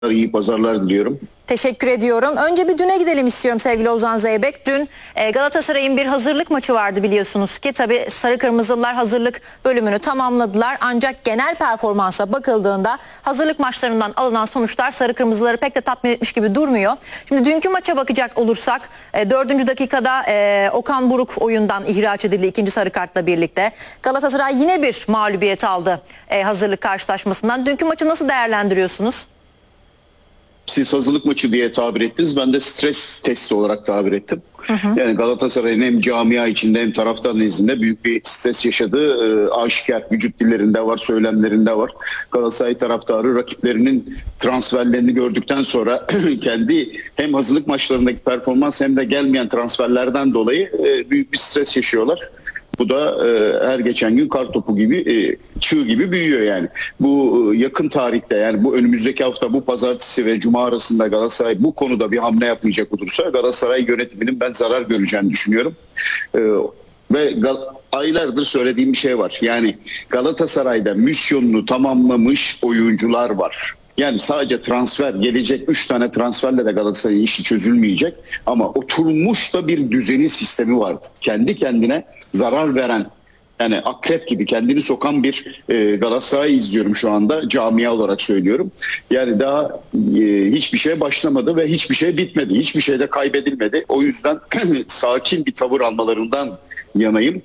İyi pazarlar diliyorum. Teşekkür ediyorum. Önce bir düne gidelim istiyorum sevgili Ozan Zeybek. Dün Galatasaray'ın bir hazırlık maçı vardı biliyorsunuz ki. Tabii Sarı Kırmızılar hazırlık bölümünü tamamladılar. Ancak genel performansa bakıldığında hazırlık maçlarından alınan sonuçlar Sarı Kırmızıları pek de tatmin etmiş gibi durmuyor. Şimdi dünkü maça bakacak olursak 4. dakikada Okan Buruk oyundan ihraç edildi ikinci sarı kartla birlikte. Galatasaray yine bir mağlubiyet aldı hazırlık karşılaşmasından. Dünkü maçı nasıl değerlendiriyorsunuz? Siz hazırlık maçı diye tabir ettiniz. Ben de stres testi olarak tabir ettim. Yani Galatasaray'ın hem camia içinde hem taraftar nezdinde büyük bir stres yaşadığı aşikar. Vücut dillerinde var, söylemlerinde var. Galatasaray taraftarı rakiplerinin transferlerini gördükten sonra kendi hem hazırlık maçlarındaki performans hem de gelmeyen transferlerden dolayı büyük bir stres yaşıyorlar. Bu da her geçen gün kar topu gibi, çığ gibi büyüyor yani. Bu yakın tarihte, yani bu önümüzdeki hafta, bu pazartesi ve cuma arasında Galatasaray bu konuda bir hamle yapmayacak olursa Galatasaray yönetiminin ben zarar göreceğini düşünüyorum. Ve aylardır söylediğim bir şey var. Yani Galatasaray'da misyonunu tamamlamış oyuncular var. Yani sadece transfer gelecek 3 tane transferle de Galatasaray'ın işi çözülmeyecek. Ama oturmuş da bir düzeni, sistemi vardı. Kendi kendine zarar veren, yani akrep gibi kendini sokan bir Galatasaray izliyorum şu anda, camia olarak söylüyorum. Yani daha hiçbir şey başlamadı ve hiçbir şey bitmedi. Hiçbir şey de kaybedilmedi. O yüzden sakin bir tavır almalarından yanayım.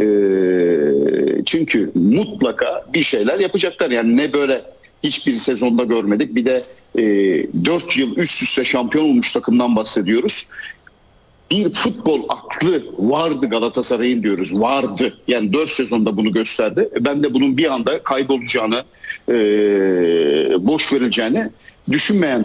Çünkü mutlaka bir şeyler yapacaklar. Yani ne böyle hiçbir sezonda görmedik. Bir de 4 yıl üst üste şampiyon olmuş takımdan bahsediyoruz. Bir futbol aklı vardı Galatasaray'ın diyoruz. Vardı. Yani 4 sezonda bunu gösterdi. Ben de bunun bir anda kaybolacağını, boş verileceğini düşünmeyen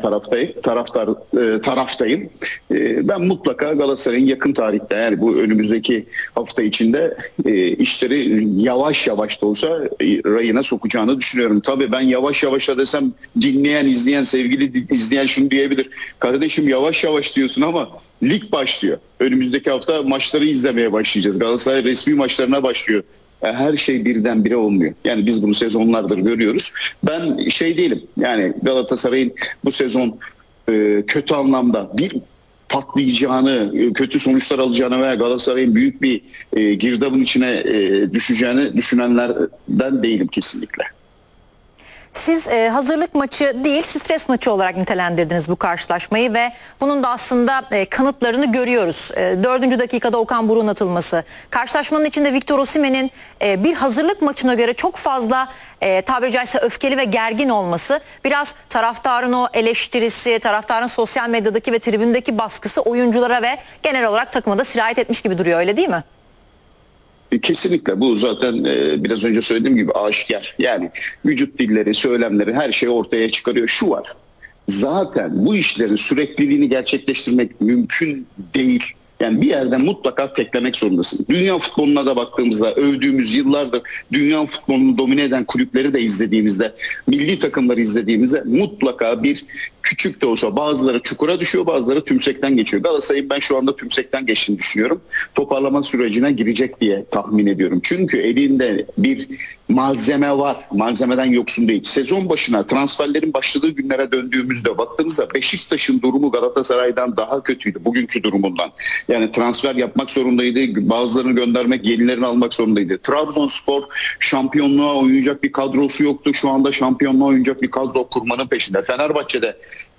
taraftayım. Ben mutlaka Galatasaray'ın yakın tarihte, yani bu önümüzdeki hafta içinde işleri yavaş yavaş da olsa rayına sokacağını düşünüyorum. Tabii ben yavaş yavaş da desem dinleyen, izleyen, sevgili izleyen şunu diyebilir. Kardeşim yavaş yavaş diyorsun ama lig başlıyor. Önümüzdeki hafta maçları izlemeye başlayacağız. Galatasaray resmi maçlarına başlıyor. Her şey birdenbire olmuyor. Yani biz bunu sezonlardır görüyoruz. Ben şey değilim. Yani Galatasaray'ın bu sezon kötü anlamda bir patlayacağını, kötü sonuçlar alacağını veya Galatasaray'ın büyük bir girdabın içine düşeceğini düşünenlerden değilim kesinlikle. Siz hazırlık maçı değil stres maçı olarak nitelendirdiniz bu karşılaşmayı ve bunun da aslında kanıtlarını görüyoruz. 4. dakikada Okan Buruk'un atılması. Karşılaşmanın içinde Victor Osimhen'in bir hazırlık maçına göre çok fazla tabiri caizse öfkeli ve gergin olması, biraz taraftarın o eleştirisi, taraftarın sosyal medyadaki ve tribündeki baskısı oyunculara ve genel olarak takıma da sirayet etmiş gibi duruyor, öyle değil mi? Kesinlikle bu zaten biraz önce söylediğim gibi aşikar. Yani vücut dilleri, söylemleri, her şeyi ortaya çıkarıyor. Şu var, zaten bu işlerin sürekliliğini gerçekleştirmek mümkün değil. Yani bir yerden mutlaka teklemek zorundasın. Dünya futboluna da baktığımızda, övdüğümüz yıllardır dünya futbolunu domine eden kulüpleri de izlediğimizde, milli takımları izlediğimizde mutlaka bir küçük de olsa bazıları çukura düşüyor, bazıları tümsekten geçiyor. Galatasaray'ın ben şu anda tümsekten geçtiğini düşünüyorum. Toparlama sürecine girecek diye tahmin ediyorum. Çünkü elinde bir malzeme var. Malzemeden yoksun değil. Sezon başına, transferlerin başladığı günlere döndüğümüzde baktığımızda Beşiktaş'ın durumu Galatasaray'dan daha kötüydü bugünkü durumundan. Yani transfer yapmak zorundaydı. Bazılarını göndermek, yenilerini almak zorundaydı. Trabzonspor şampiyonluğa oynayacak bir kadrosu yoktu. Şu anda şampiyonluğa oynayacak bir kadro kurmanın peşinde. Fenerbahçe'de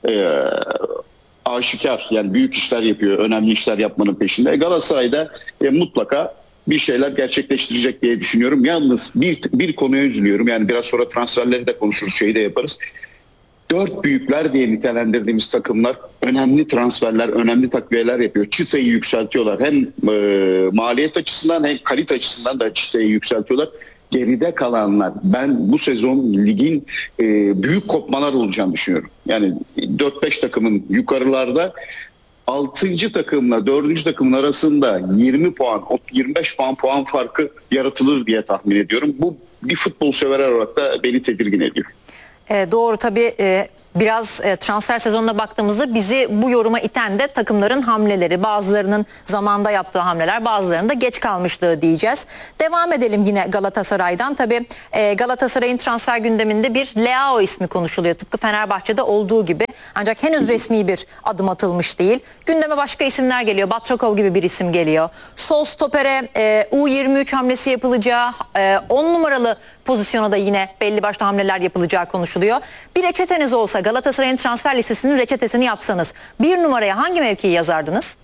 aşikar, yani büyük işler yapıyor, önemli işler yapmanın peşinde. Galatasaray'da mutlaka bir şeyler gerçekleştirecek diye düşünüyorum. Yalnız bir konuya üzülüyorum. Yani biraz sonra transferleri de konuşuruz, şeyi de yaparız. 4 büyükler diye nitelendirdiğimiz takımlar önemli transferler, önemli takviyeler yapıyor. Çıtayı yükseltiyorlar. Hem maliyet açısından hem kalite açısından da çıtayı yükseltiyorlar. Geride kalanlar, ben bu sezon ligin büyük kopmalar olacağını düşünüyorum. Yani 4-5 takımın yukarılarda 6. takımla 4. takımın arasında 20 puan, 25 puan farkı yaratılır diye tahmin ediyorum. Bu bir futbol sever olarak da beni tedirgin ediyor. Doğru tabii. biraz transfer sezonuna baktığımızda bizi bu yoruma iten de takımların hamleleri. Bazılarının zamanda yaptığı hamleler, bazılarının da geç kalmışlığı diyeceğiz. Devam edelim yine Galatasaray'dan. Tabii Galatasaray'ın transfer gündeminde bir Leao ismi konuşuluyor. Tıpkı Fenerbahçe'de olduğu gibi. Ancak henüz resmi bir adım atılmış değil. Gündeme başka isimler geliyor. Batrakov gibi bir isim geliyor. Sol stopere U23 hamlesi yapılacağı, 10 numaralı pozisyona da yine belli başlı hamleler yapılacağı konuşuluyor. Bir reçeteniz olsa, Galatasaray'ın transfer listesinin reçetesini yapsanız, bir numaraya hangi mevkiyi yazardınız?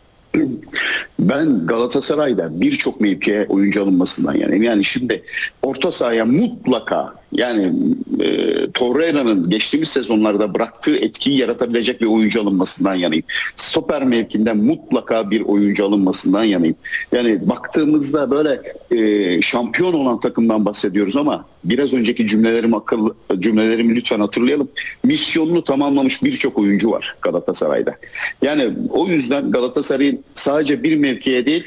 Ben Galatasaray'da birçok mevkiye oyuncu alınmasından yanayım. Yani şimdi orta sahaya mutlaka, yani Torreira'nın geçtiğimiz sezonlarda bıraktığı etkiyi yaratabilecek bir oyuncu alınmasından yanayım. Stoper mevkinden mutlaka bir oyuncu alınmasından yanayım. Yani baktığımızda böyle şampiyon olan takımdan bahsediyoruz ama biraz önceki cümlelerimi lütfen hatırlayalım. Misyonunu tamamlamış birçok oyuncu var Galatasaray'da. Yani o yüzden Galatasaray'ın sadece bir mevkiye değil,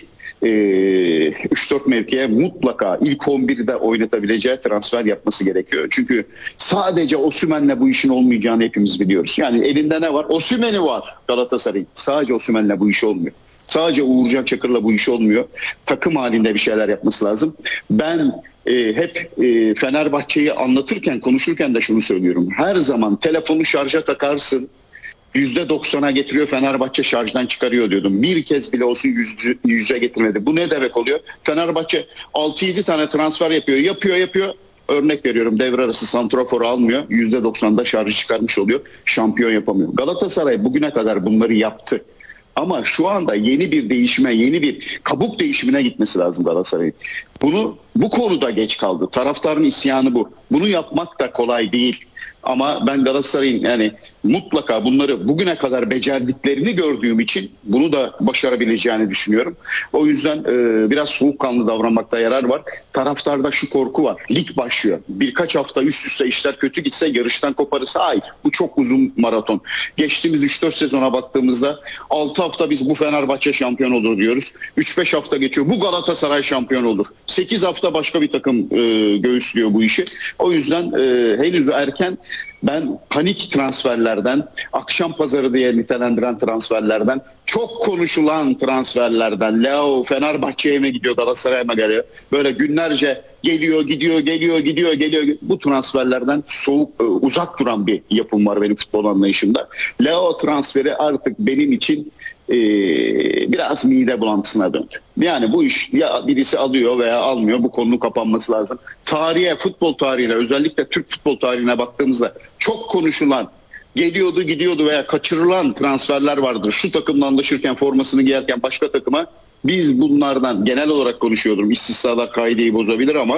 3-4 mevkiye mutlaka ilk 11'de oynatabileceği transfer yapması gerekiyor. Çünkü sadece Osimhen'le bu işin olmayacağını hepimiz biliyoruz. Yani elinde ne var? Osimhen'i var Galatasaray'ın. Sadece Osimhen'le bu iş olmuyor. Sadece Uğurcan Çakır'la bu iş olmuyor. Takım halinde bir şeyler yapması lazım. Ben hep Fenerbahçe'yi anlatırken, konuşurken de şunu söylüyorum. Her zaman telefonu şarja takarsın, %90'a getiriyor, Fenerbahçe şarjdan çıkarıyor diyordum. Bir kez bile olsun yüze getirmedi. Bu ne demek oluyor? Fenerbahçe 6-7 tane transfer yapıyor. Örnek veriyorum, devre arası santraforu almıyor. %90'da şarjı çıkarmış oluyor. Şampiyon yapamıyor. Galatasaray bugüne kadar bunları yaptı. Ama şu anda yeni bir değişime, yeni bir kabuk değişimine gitmesi lazım Galatasaray'ın. Bu konuda geç kaldı. Taraftarın isyanı bu. Bunu yapmak da kolay değil. Ama ben Galatasaray'ın yani mutlaka bunları bugüne kadar becerdiklerini gördüğüm için bunu da başarabileceğini düşünüyorum. O yüzden biraz soğukkanlı davranmakta yarar var. Taraftarda şu korku var. Lig başlıyor. Birkaç hafta üst üste işler kötü gitse yarıştan koparırsa hayır. Bu çok uzun maraton. Geçtiğimiz 3-4 sezona baktığımızda 6 hafta biz bu Fenerbahçe şampiyon olur diyoruz. 3-5 hafta geçiyor. Bu Galatasaray şampiyon olur. 8 hafta başka bir takım göğüslüyor bu işi. O yüzden henüz erken. Ben panik transferlerden, akşam pazarı diye nitelendiren transferlerden, çok konuşulan transferlerden, Leao Fenerbahçe'ye mi gidiyor, Galatasaray'a mı geliyor? Böyle günlerce geliyor, gidiyor. Bu transferlerden uzak duran bir yapım var benim futbol anlayışımda. Leao transferi artık benim için biraz mide bulantısına döndü. Yani bu iş ya birisi alıyor veya almıyor, bu konunun kapanması lazım. Futbol tarihine, özellikle Türk futbol tarihine baktığımızda çok konuşulan, gidiyordu veya kaçırılan transferler vardır. Şu takımla anlaşırken, formasını giyerken başka takıma, biz bunlardan genel olarak konuşuyorum. İstisnalar kaideyi bozabilir ama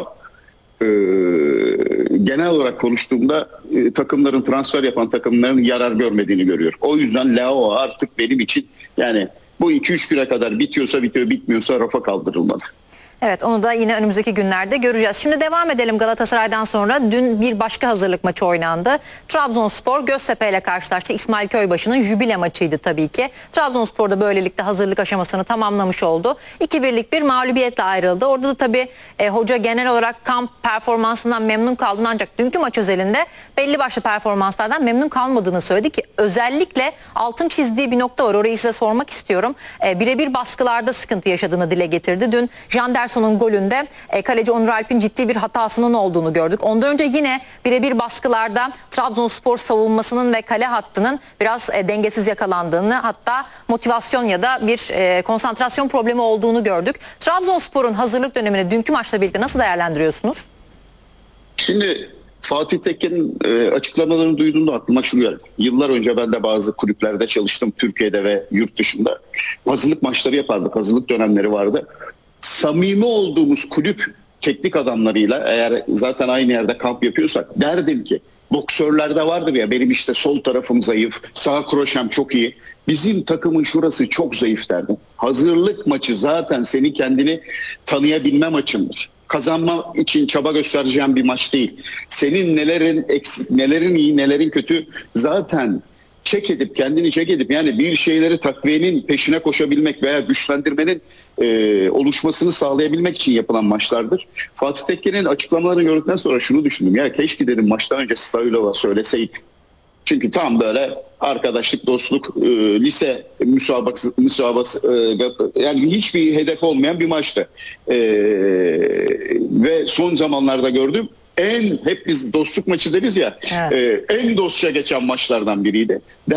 genel olarak konuştuğumda takımların, transfer yapan takımların yarar görmediğini görüyorum. O yüzden Leao artık benim için, yani bu 2-3 güne kadar bitiyorsa bitiyor, bitmiyorsa rafa kaldırılmalı. Evet, onu da yine önümüzdeki günlerde göreceğiz. Şimdi devam edelim Galatasaray'dan sonra. Dün bir başka hazırlık maçı oynandı. Trabzonspor Göztepe ile karşılaştı. İsmail Köybaşı'nın jübile maçıydı tabii ki. Trabzonspor da böylelikle hazırlık aşamasını tamamlamış oldu. 2-1'lik bir mağlubiyetle ayrıldı. Orada da tabii hoca genel olarak kamp performansından memnun kaldığını, ancak dünkü maç özelinde belli başlı performanslardan memnun kalmadığını söyledi ki özellikle altın çizdiği bir nokta var. Orayı size sormak istiyorum. Birebir baskılarda sıkıntı yaşadığını dile getirdi. Dün Janderson'un golünde kaleci Onur Alp'in ciddi bir hatasının olduğunu gördük. Ondan önce yine birebir baskılarda Trabzonspor savunmasının ve kale hattının biraz dengesiz yakalandığını, hatta motivasyon ya da bir konsantrasyon problemi olduğunu gördük. Trabzonspor'un hazırlık dönemini dünkü maçla birlikte nasıl değerlendiriyorsunuz? Şimdi Fatih Tekke'nin açıklamalarını duyduğumda aklıma şu geldi. Yıllar önce ben de bazı kulüplerde çalıştım, Türkiye'de ve yurt dışında. Hazırlık maçları yapardık, hazırlık dönemleri vardı. Samimi olduğumuz kulüp teknik adamlarıyla, eğer zaten aynı yerde kamp yapıyorsak, derdim ki boksörlerde vardır ya, benim işte sol tarafım zayıf, sağ kroşem çok iyi. Bizim takımın şurası çok zayıf derdim. Hazırlık maçı zaten senin kendini tanıyabilme maçındır. Kazanma için çaba göstereceğin bir maç değil. Senin nelerin eksik, nelerin iyi, nelerin kötü zaten kendini çek edip yani bir şeyleri takviyenin peşine koşabilmek veya güçlendirmenin oluşmasını sağlayabilmek için yapılan maçlardır. Fatih Tekke'nin açıklamalarını gördükten sonra şunu düşündüm. Ya keşke dedim maçtan önce Stavilova söyleseydik. Çünkü tam böyle arkadaşlık, dostluk, lise müsabakası yani hiçbir hedef olmayan bir maçtı. Ve son zamanlarda gördüm hep biz dostluk maçı deriz ya, Evet. en dostça geçen maçlardan biriydi.